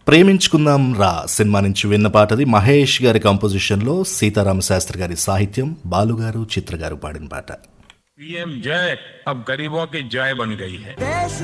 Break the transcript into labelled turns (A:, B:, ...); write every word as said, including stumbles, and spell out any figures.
A: ప్రేమించుకుందాం రా సినిమా నుంచి విన్న పాటది. మహేష్ గారి కంపోజిషన్లో సీతారామ శాస్త్రి గారి సాహిత్యం, బాలుగారు చిత్ర గారు పాడిన పాట.
B: पीएम जय अब गरीबों की जय बन गई है.